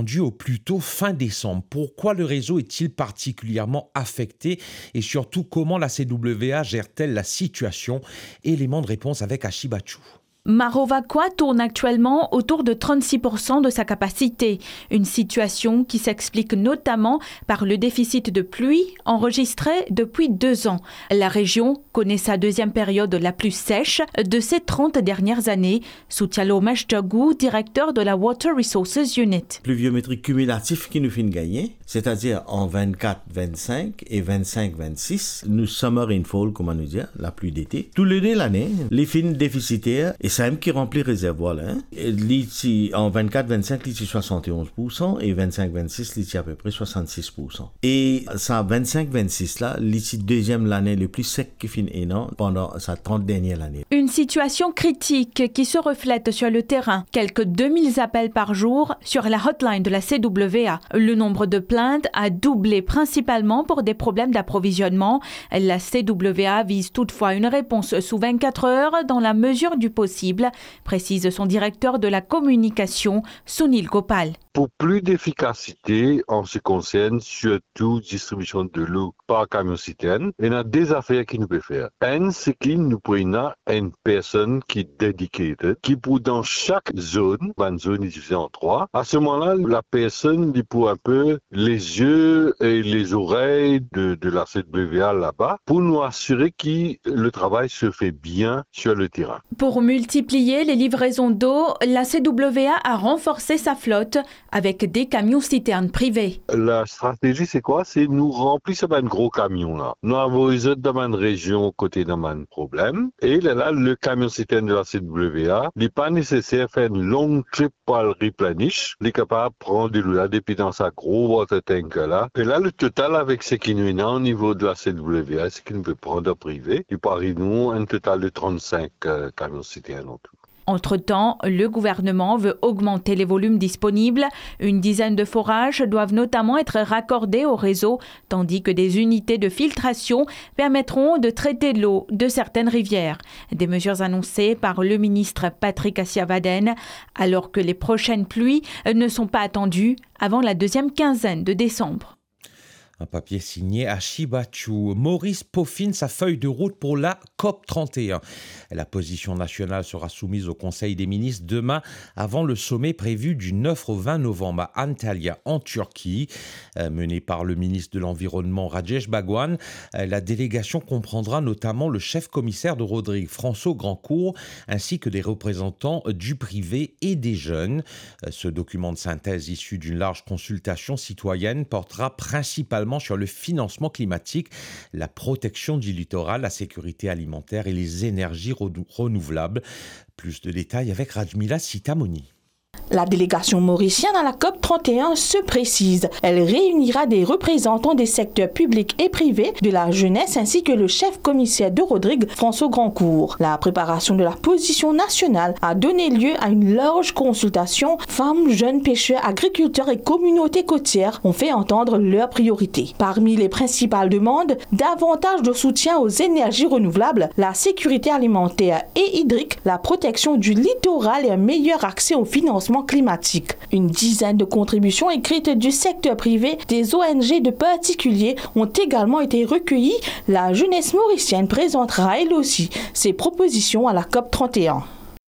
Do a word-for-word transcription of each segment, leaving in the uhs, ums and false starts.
attendu au plus tôt fin décembre. Pourquoi le réseau est-il particulièrement affecté et surtout comment la C W A gère-t-elle la situation? Élément de réponse avec Achibachou. Marovakwa tourne actuellement autour de trente-six pour cent de sa capacité, une situation qui s'explique notamment par le déficit de pluie enregistré depuis deux ans. La région connaît sa deuxième période la plus sèche de ces trente dernières années, soutient Lomesh Djagou, directeur de la Water Resources Unit. Pluviométrie cumulative qui nous fait gagner, c'est-à-dire en vingt-quatre vingt-cinq et vingt-cinq vingt-six, nous summer rainfall, comment nous dire, la pluie d'été. Tout le dé l'année, les fins déficitaires, et ça même qui remplit le réservoir là. Hein. L'ici, en vingt-quatre vingt-cinq, l'ici soixante et onze pour cent et vingt-cinq vingt-six, l'ici à peu près soixante-six pour cent. Et ça, vingt-cinq vingt-six là, l'ici deuxième l'année le plus sec qui finit énorme pendant sa trente dernière année. Une situation critique qui se reflète sur le terrain. Quelques deux mille appels par jour sur la hotline de la C W A. Le nombre de plaintes a doublé principalement pour des problèmes d'approvisionnement. La C W A vise toutefois une réponse sous vingt-quatre heures dans la mesure du possible, précise son directeur de la communication, Sunil Gopal. Pour plus d'efficacité en ce qui concerne surtout distribution de l'eau par camion-citerne, il y a des affaires qui nous peut faire. Un, c'est qu'il nous prend une personne qui est dédiée, qui pour dans chaque zone, une zone est divisée en trois. À ce moment-là, la personne dit pour un peu les yeux et les oreilles de, de la C W A là-bas, pour nous assurer que le travail se fait bien sur le terrain. Pour multiplier les livraisons d'eau, la C W A a renforcé sa flotte avec des camions-citernes privés. La stratégie, c'est quoi? C'est nous remplir ce gros camion là. Nous avons les autres dans une région côté d'un problème. Et là, là, le camion-citerne de la C W A, il n'est pas nécessaire de faire une longue trip pour le replenish. Il est capable de prendre de l'eau là depuis dans sa gros water tank là. Et là, le total avec ce qui nous est au niveau de la C W A, c'est qu'il peut prendre en privé. Il peut arriver nous un total de trente-cinq euh, camions-citernes en tout. Entre-temps, le gouvernement veut augmenter les volumes disponibles. Une dizaine de forages doivent notamment être raccordés au réseau, tandis que des unités de filtration permettront de traiter l'eau de certaines rivières. Des mesures annoncées par le ministre Patrick Assiavaden, alors que les prochaines pluies ne sont pas attendues avant la deuxième quinzaine de décembre. Un papier signé Achibachou. Maurice peaufine sa feuille de route pour la C O P trente et un. La position nationale sera soumise au Conseil des ministres demain avant le sommet prévu du neuf au vingt novembre à Antalya en Turquie. Euh, menée par le ministre de l'Environnement Rajesh Bhagwan, euh, la délégation comprendra notamment le chef commissaire de Rodrigue, François Grandcourt, ainsi que des représentants du privé et des jeunes. Euh, ce document de synthèse issu d'une large consultation citoyenne portera principalement sur le financement climatique, la protection du littoral, la sécurité alimentaire et les énergies renouvelables. Plus de détails avec Rajmila Sitamoni. La délégation mauricienne à la C O P trente et un se précise. Elle réunira des représentants des secteurs publics et privés, de la jeunesse ainsi que le chef commissaire de Rodrigue, François Grandcourt. La préparation de la position nationale a donné lieu à une large consultation. Femmes, jeunes pêcheurs, agriculteurs et communautés côtières ont fait entendre leurs priorités. Parmi les principales demandes, davantage de soutien aux énergies renouvelables, la sécurité alimentaire et hydrique, la protection du littoral et un meilleur accès aux financements climatique. Une dizaine de contributions écrites du secteur privé, des O N G de particuliers ont également été recueillies. La jeunesse mauricienne présentera elle aussi ses propositions à la C O P trente et un.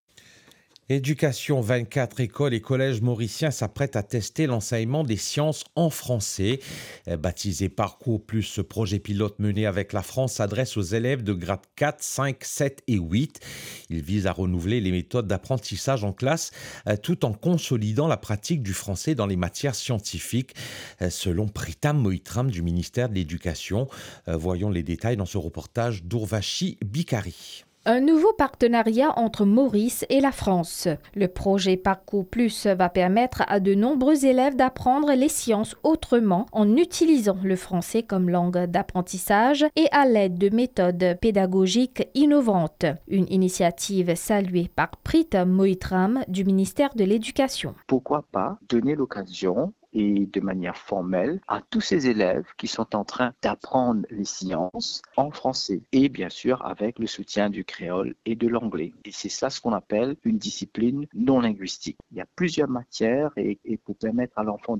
Éducation, vingt-quatre écoles et collèges mauriciens s'apprêtent à tester l'enseignement des sciences en français. Baptisé Parcours Plus, ce projet pilote mené avec la France s'adresse aux élèves de grade quatre, cinq, sept et huit. Il vise à renouveler les méthodes d'apprentissage en classe tout en consolidant la pratique du français dans les matières scientifiques, selon Pritam Moitram du ministère de l'Éducation. Voyons les détails dans ce reportage d'Urvashi Bikari. Un nouveau partenariat entre Maurice et la France. Le projet Parcours Plus va permettre à de nombreux élèves d'apprendre les sciences autrement en utilisant le français comme langue d'apprentissage et à l'aide de méthodes pédagogiques innovantes. Une initiative saluée par Pritam Moitram du ministère de l'Éducation. Pourquoi pas donner l'occasion et de manière formelle à tous ces élèves qui sont en train d'apprendre les sciences en français et bien sûr avec le soutien du créole et de l'anglais. Et c'est ça ce qu'on appelle une discipline non linguistique. Il y a plusieurs matières et, et pour permettre à l'enfant